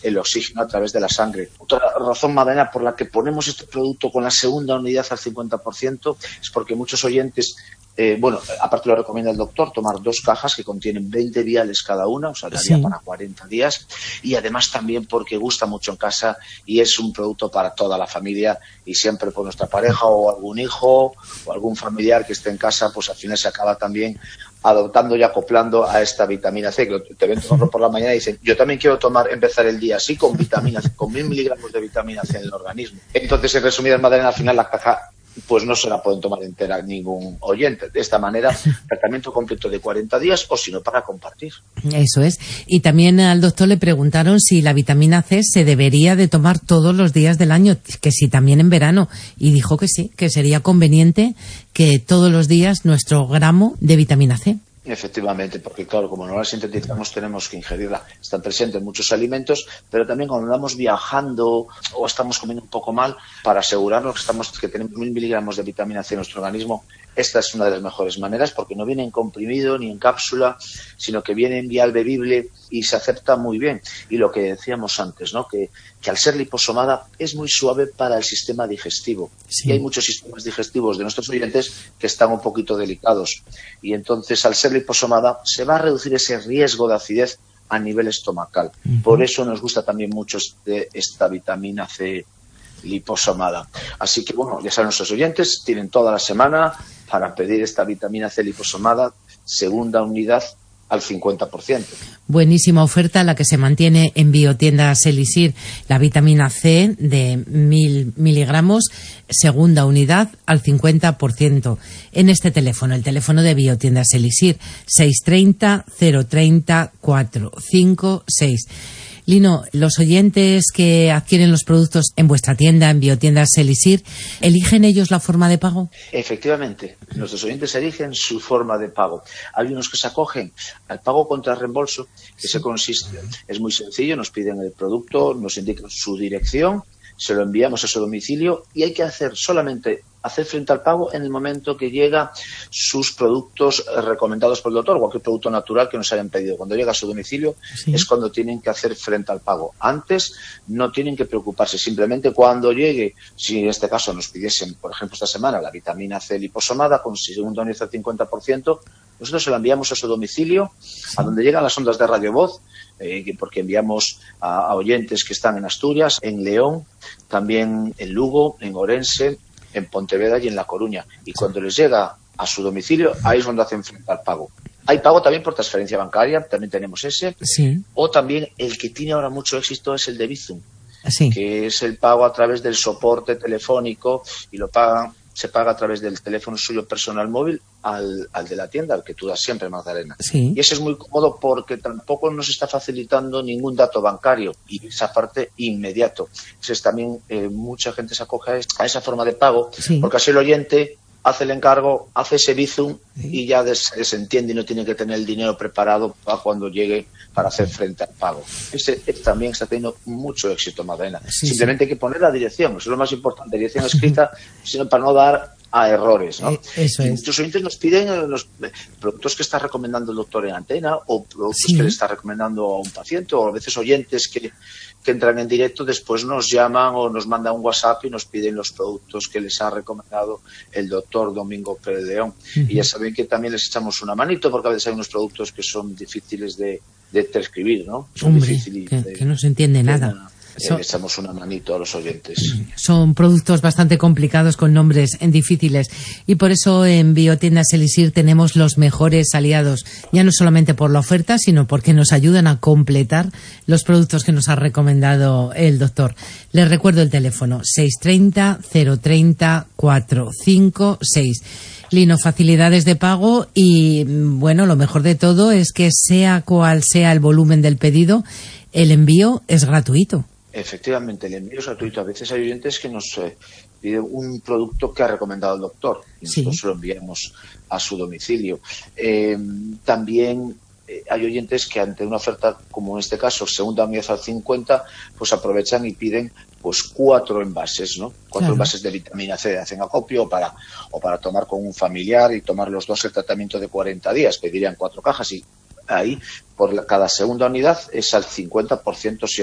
el oxígeno a través de la sangre. Otra razón, Madalena, por la que ponemos este producto con la segunda unidad al 50% es porque muchos oyentes, aparte lo recomienda el doctor, tomar 2 cajas que contienen 20 viales cada una, o sea, daría para 40 días, y además también porque gusta mucho en casa y es un producto para toda la familia, y siempre por nuestra pareja o algún hijo o algún familiar que esté en casa, pues al final se acaba también adoptando y acoplando a esta vitamina C, que te ven tomarlo por la mañana y dicen, yo también quiero empezar el día así con vitamina C, con 1000 miligramos de vitamina C en el organismo. Entonces, en resumidas, Madalena, al final la caja pues no se la pueden tomar entera ningún oyente. De esta manera, tratamiento completo de 40 días o si no, para compartir. Eso es. Y también al doctor le preguntaron si la vitamina C se debería de tomar todos los días del año, que si también en verano. Y dijo que sí, que sería conveniente que todos los días nuestro gramo de vitamina C. Efectivamente, porque claro, como no la sintetizamos tenemos que ingerirla. Está presente en muchos alimentos, pero también cuando andamos viajando o estamos comiendo un poco mal, para asegurarnos que tenemos 1000 miligramos de vitamina C en nuestro organismo, esta es una de las mejores maneras porque no viene en comprimido ni en cápsula, sino que viene en vial bebible y se acepta muy bien. Y lo que decíamos antes, ¿no? Que al ser liposomada es muy suave para el sistema digestivo. Sí. Y hay muchos sistemas digestivos de nuestros oyentes que están un poquito delicados. Y entonces, al ser liposomada, se va a reducir ese riesgo de acidez a nivel estomacal. Por eso nos gusta también mucho esta vitamina C liposomada. Así que, ya saben nuestros oyentes, tienen toda la semana para pedir esta vitamina C liposomada, segunda unidad al 50%. Buenísima oferta la que se mantiene en Biotiendas Elisir, la vitamina C de 1000 miligramos, segunda unidad al 50%. En este teléfono, el teléfono de Biotiendas Elisir, 630 030 456. Lino, los oyentes que adquieren los productos en vuestra tienda, en Biotiendas Elisir, ¿eligen ellos la forma de pago? Efectivamente, nuestros oyentes eligen su forma de pago. Hay unos que se acogen al pago contra reembolso, que se consiste, es muy sencillo, nos piden el producto, nos indican su dirección, se lo enviamos a su domicilio y hay que solamente hacer frente al pago en el momento que llega sus productos recomendados por el doctor, cualquier producto natural que nos hayan pedido. Cuando llega a su domicilio es cuando tienen que hacer frente al pago. Antes no tienen que preocuparse, simplemente cuando llegue, si en este caso nos pidiesen, por ejemplo, esta semana la vitamina C liposomada con segunda unidad al 50%, nosotros se la enviamos a su domicilio, a donde llegan las ondas de Radio Voz, porque enviamos a oyentes que están en Asturias, en León, también en Lugo, en Orense, en Pontevedra y en La Coruña. Y cuando les llega a su domicilio, ahí es donde hacen frente al pago. Hay pago también por transferencia bancaria, también tenemos ese. Sí. O también el que tiene ahora mucho éxito es el de Bizum, que es el pago a través del soporte telefónico y se paga a través del teléfono suyo personal móvil al de la tienda, al que tú das siempre, Magdalena. Sí. Y ese es muy cómodo porque tampoco nos está facilitando ningún dato bancario y esa parte inmediato. Entonces también mucha gente se acoge a esa forma de pago porque así el oyente hace el encargo, hace ese Bizum y ya se entiende y no tiene que tener el dinero preparado para cuando llegue para hacer frente al pago. Ese también está teniendo mucho éxito, Magdalena. Simplemente hay que poner la dirección, eso es lo más importante, dirección escrita, sino para no dar a errores, ¿no? Eso es. Muchos oyentes nos piden los productos que está recomendando el doctor en antena o productos que le está recomendando a un paciente, o a veces oyentes que entran en directo, después nos llaman o nos mandan un WhatsApp y nos piden los productos que les ha recomendado el doctor Domingo Pérez León. Y ya saben que también les echamos una manito porque a veces hay unos productos que son difíciles de transcribir, ¿no? Hombre, que no se entiende nada. Le echamos una manito a los oyentes. Son productos bastante complicados con nombres difíciles y por eso en Biotiendas Elisir tenemos los mejores aliados, ya no solamente por la oferta, sino porque nos ayudan a completar los productos que nos ha recomendado el doctor. Les recuerdo el teléfono 630 030 456. Lino, facilidades de pago y, lo mejor de todo es que sea cual sea el volumen del pedido, el envío es gratuito. Efectivamente, el envío es gratuito. A veces hay oyentes que nos piden un producto que ha recomendado el doctor y nosotros lo enviamos a su domicilio. También hay oyentes que ante una oferta como en este caso, segunda unidad al 50, pues aprovechan y piden 4 envases, ¿no? 4 envases de vitamina C, hacen acopio o para tomar con un familiar y tomar los 2 el tratamiento de 40 días. Pedirían 4 cajas y ahí por cada segunda unidad es al 50%